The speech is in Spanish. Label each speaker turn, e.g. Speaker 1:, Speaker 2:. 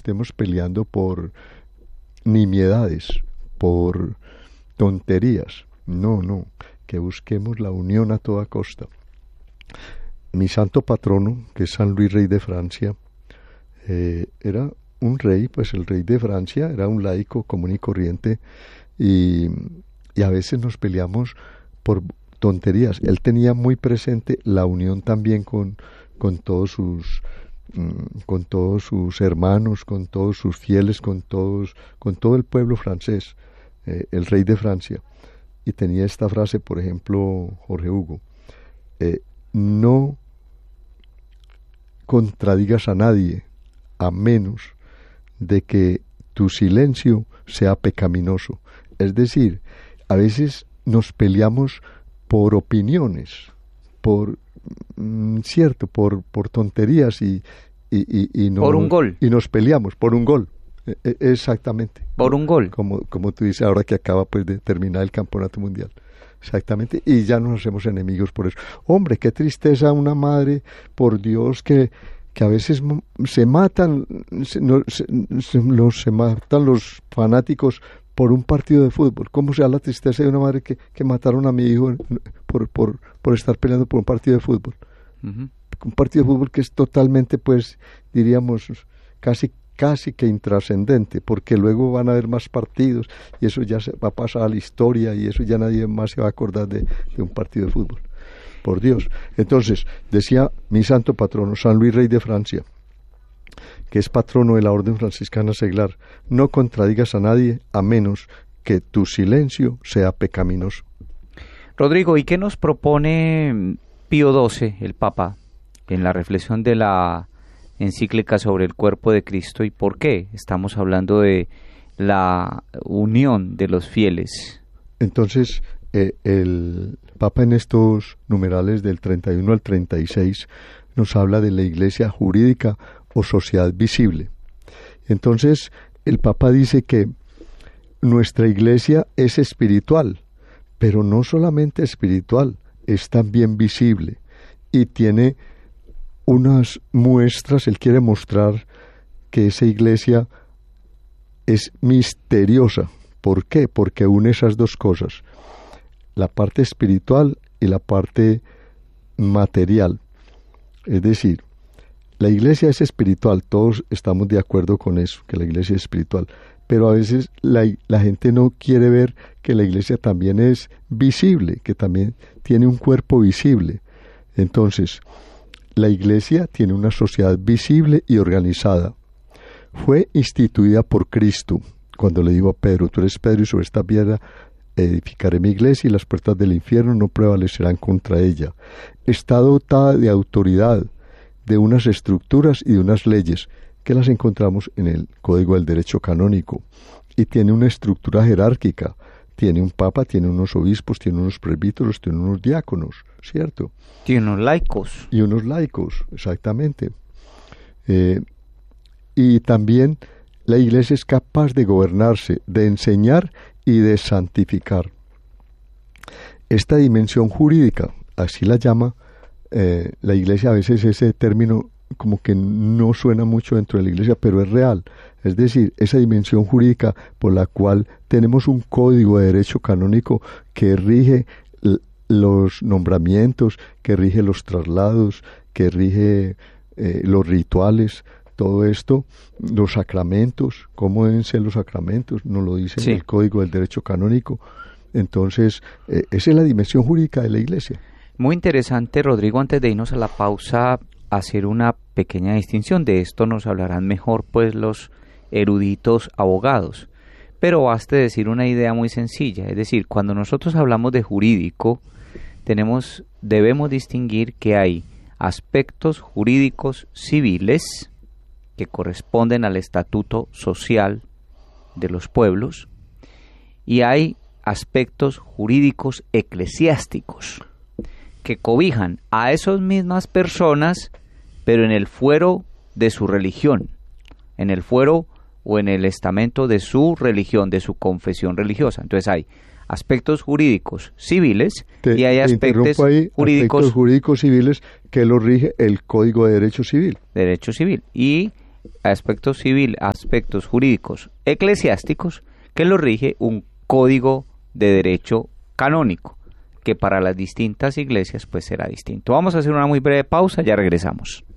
Speaker 1: estemos peleando por nimiedades, por tonterías. No, que busquemos la unión a toda costa. Mi santo patrono, que es San Luis, rey de Francia, era un rey, pues el rey de Francia era un laico común y corriente, y a veces nos peleamos por tonterías. Él tenía muy presente la unión también con todos sus hermanos, con todos sus fieles, con todo el pueblo francés, el rey de Francia. Y tenía esta frase, por ejemplo, Jorge Hugo: no contradigas a nadie, a menos de que tu silencio sea pecaminoso. Es decir, a veces nos peleamos por opiniones, por tonterías y no,
Speaker 2: por un gol.
Speaker 1: Y nos peleamos por un gol. Exactamente.
Speaker 2: Por un gol.
Speaker 1: Como tú dices ahora que acaba pues de terminar el campeonato mundial. Exactamente. Y ya nos hacemos enemigos por eso. Hombre, qué tristeza una madre, por Dios, que a veces se matan los fanáticos por un partido de fútbol. ¿Cómo se da la tristeza de una madre que mataron a mi hijo por estar peleando por un partido de fútbol? Uh-huh. Un partido de fútbol que es totalmente, pues, diríamos, casi que intrascendente, porque luego van a haber más partidos y eso ya se va a pasar a la historia y eso ya nadie más se va a acordar de un partido de fútbol. Por Dios. Entonces, decía mi santo patrono, San Luis, rey de Francia, que es patrono de la Orden Franciscana Seglar: no contradigas a nadie, a menos que tu silencio sea pecaminoso.
Speaker 2: Rodrigo, ¿y qué nos propone Pío XII, el Papa, en la reflexión de la encíclica sobre el cuerpo de Cristo, y por qué estamos hablando de la unión de los fieles?
Speaker 1: Entonces, el Papa en estos numerales del 31 al 36 nos habla de la iglesia jurídica o sociedad visible. Entonces, el Papa dice que nuestra iglesia es espiritual, pero no solamente espiritual, es también visible y tiene unas muestras. Él quiere mostrar que esa iglesia es misteriosa. ¿Por qué? Porque une esas dos cosas, la parte espiritual y la parte material. Es decir, la iglesia es espiritual, todos estamos de acuerdo con eso, que la iglesia es espiritual, pero a veces la gente no quiere ver que la iglesia también es visible, que también tiene un cuerpo visible. Entonces, la iglesia tiene una sociedad visible y organizada. Fue instituida por Cristo, cuando le digo a Pedro: tú eres Pedro, y sobre esta piedra edificaré mi iglesia, y las puertas del infierno no prevalecerán contra ella. Está dotada de autoridad, de unas estructuras y de unas leyes que las encontramos en el Código del Derecho Canónico, y tiene una estructura jerárquica. Tiene un papa, tiene unos obispos, tiene unos presbíteros, tiene unos diáconos, ¿cierto?
Speaker 2: Tiene unos laicos.
Speaker 1: Y unos laicos, exactamente. Y también la iglesia es capaz de gobernarse, de enseñar y de santificar. Esta dimensión jurídica, así la llama la iglesia. A veces ese término como que no suena mucho dentro de la iglesia, pero es real. Es decir, esa dimensión jurídica por la cual tenemos un código de derecho canónico que rige los nombramientos, que rige los traslados, que rige los rituales, todo esto, los sacramentos, cómo deben ser los sacramentos, nos lo dice el Código del Derecho Canónico. Entonces, esa es la dimensión jurídica de la iglesia.
Speaker 2: Muy interesante, Rodrigo. Antes de irnos a la pausa, hacer una pequeña distinción. De esto nos hablarán mejor pues los eruditos abogados, pero baste decir una idea muy sencilla. Es decir, cuando nosotros hablamos de jurídico, debemos distinguir que hay aspectos jurídicos civiles que corresponden al estatuto social de los pueblos, y hay aspectos jurídicos eclesiásticos que cobijan a esas mismas personas, pero en el fuero de su religión, en el fuero o en el estamento de su religión, de su confesión religiosa. Entonces hay aspectos jurídicos civiles y hay aspectos jurídicos
Speaker 1: civiles que lo rige el Código de Derecho Civil.
Speaker 2: Derecho civil. Y aspectos civil, aspectos jurídicos, eclesiásticos, que lo rige un código de derecho canónico, que para las distintas iglesias pues será distinto. Vamos a hacer una muy breve pausa, ya regresamos.